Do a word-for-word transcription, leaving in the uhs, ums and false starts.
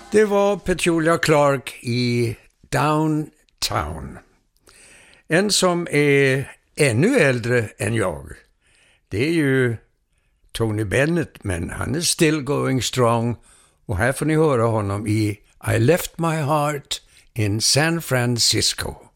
Det var Petula Clark i Downtown. En som är ännu äldre än jag, det är ju Tony Bennett, men han är still going strong. Och här får ni höra honom i I Left My Heart in San Francisco.